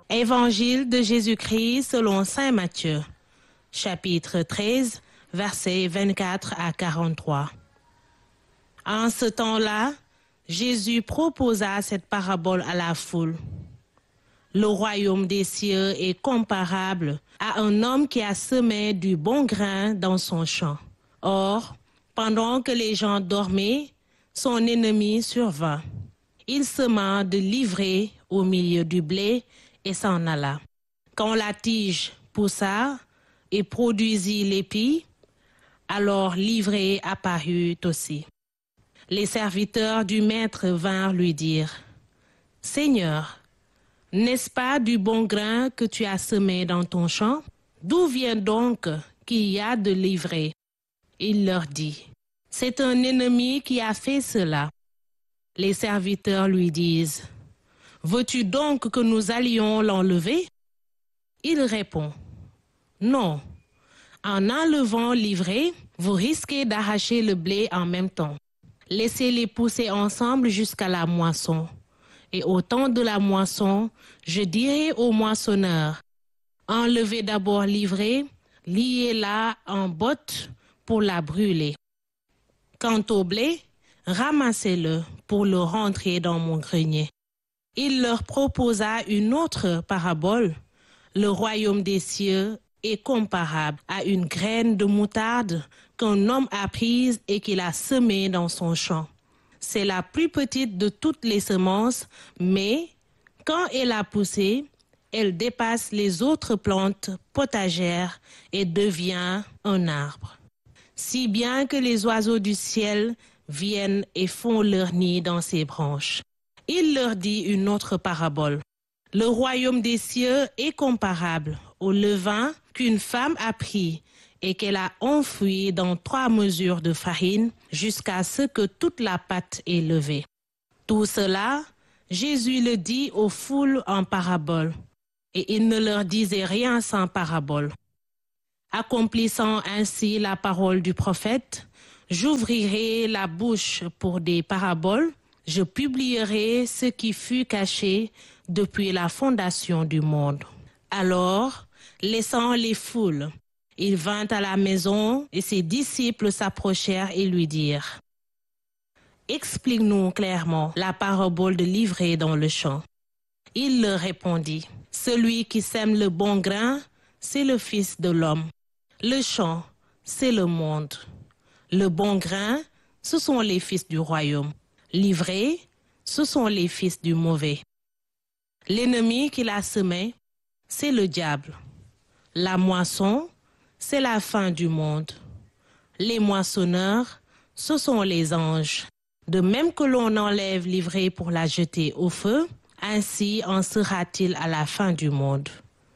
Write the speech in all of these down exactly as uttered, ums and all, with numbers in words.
Évangile de Jésus-Christ selon saint Matthieu, chapitre treize, versets vingt-quatre à quarante-trois. En ce temps-là, Jésus proposa cette parabole à la foule. Le royaume des cieux est comparable à un homme qui a semé du bon grain dans son champ. Or, pendant que les gens dormaient, son ennemi survint. Il sema de l'ivraie au milieu du blé et s'en alla. Quand la tige poussa et produisit l'épi, alors l'ivraie apparut aussi. Les serviteurs du maître vinrent lui dire: « Seigneur, n'est-ce pas du bon grain que tu as semé dans ton champ? D'où vient donc qu'il y a de l'ivraie? » Il leur dit: « C'est un ennemi qui a fait cela. » Les serviteurs lui disent: « Veux-tu donc que nous allions l'enlever? » Il répond: « Non. En enlevant l'ivraie, vous risquez d'arracher le blé en même temps. Laissez-les pousser ensemble jusqu'à la moisson. Et au temps de la moisson, je dirai aux moissonneurs: enlevez d'abord l'ivraie, liez-la en botte pour la brûler. Quant au blé, ramassez-le pour le rentrer dans mon grenier. » Il leur proposa une autre parabole. Le royaume des cieux est comparable à une graine de moutarde qu'un homme a prise et qu'il a semée dans son champ. C'est la plus petite de toutes les semences, mais quand elle a poussé, elle dépasse les autres plantes potagères et devient un arbre. Si bien que les oiseaux du ciel viennent et font leur nid dans ses branches. Il leur dit une autre parabole. Le royaume des cieux est comparable au levain qu'une femme a pris et qu'elle a enfoui dans trois mesures de farine jusqu'à ce que toute la pâte est levée. Tout cela, Jésus le dit aux foules en parabole, et il ne leur disait rien sans parabole. Accomplissant ainsi la parole du prophète, j'ouvrirai la bouche pour des paraboles, je publierai ce qui fut caché depuis la fondation du monde. Alors, laissant les foules, il vint à la maison et ses disciples s'approchèrent et lui dirent: « Explique-nous clairement la parabole de l'ivraie dans le champ. » Il leur répondit: « Celui qui sème le bon grain, c'est le Fils de l'homme. Le champ, c'est le monde. Le bon grain, ce sont les fils du royaume. L'ivraie, ce sont les fils du mauvais. L'ennemi qui l'a semé, c'est le diable. La moisson, c'est la fin du monde. Les moissonneurs, ce sont les anges. De même que l'on enlève l'ivraie pour la jeter au feu, ainsi en sera-t-il à la fin du monde.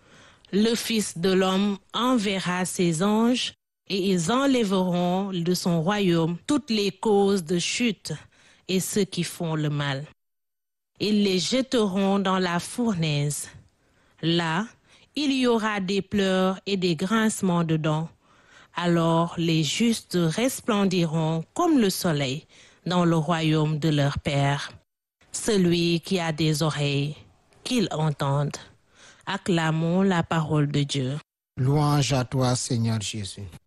Le Fils de l'homme enverra ses anges et ils enlèveront de son royaume toutes les causes de chute et ceux qui font le mal. Ils les jetteront dans la fournaise. Là, il y aura des pleurs et des grincements de dents. Alors les justes resplendiront comme le soleil dans le royaume de leur Père. Celui qui a des oreilles, qu'il entende. Acclamons la parole de Dieu. Louange à toi, Seigneur Jésus.